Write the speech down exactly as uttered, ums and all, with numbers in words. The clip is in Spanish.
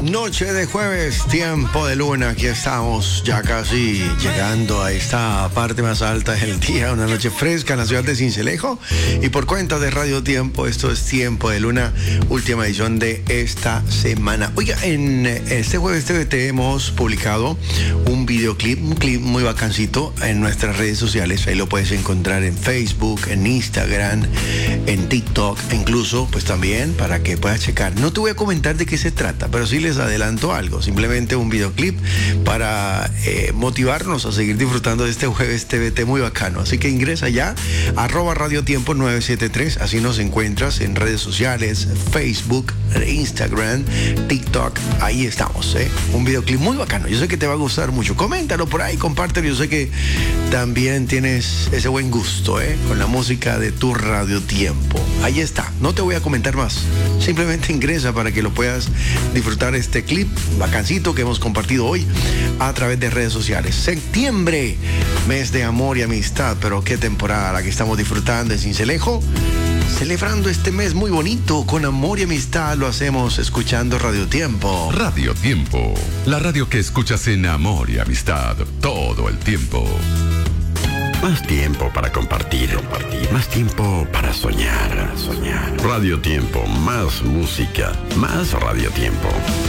Noche de jueves, tiempo de luna, aquí estamos ya casi llegando a esta parte más alta del día, una noche fresca en la ciudad de Sincelejo, y por cuenta de Radio Tiempo, esto es Tiempo de Luna, última edición de esta semana. Oiga, en este jueves T V T hemos publicado un videoclip, un clip muy bacancito en nuestras redes sociales, ahí lo puedes encontrar en Facebook, en Instagram, en TikTok, incluso pues también para que puedas checar. No te voy a comentar de qué se trata, pero sí les adelanto algo, simplemente un videoclip para eh, motivarnos a seguir disfrutando de este jueves T V T muy bacano. Así que ingresa ya, arroba Radio Tiempo nueve siete tres, así nos encuentras en redes sociales, Facebook, Instagram, TikTok, ahí estamos, ¿eh? Un videoclip muy bacano, yo sé que te va a gustar mucho, coméntalo por ahí, compártelo, yo sé que también tienes ese buen gusto, ¿eh? Con la música de tu Radio Tiempo. Ahí está, no te voy a comentar más, simplemente ingresa para que lo puedas disfrutar este clip bacancito que hemos compartido hoy a través de redes sociales. Septiembre, mes de amor y amistad, pero qué temporada la que estamos disfrutando en Sincelejo, celebrando este mes muy bonito con amor y amistad. Lo hacemos escuchando Radio Tiempo. Radio Tiempo, la radio que escuchas en amor y amistad todo el tiempo. Más tiempo para compartir, compartir. Más tiempo para soñar, soñar. Radio Tiempo, más música, más Radio Tiempo.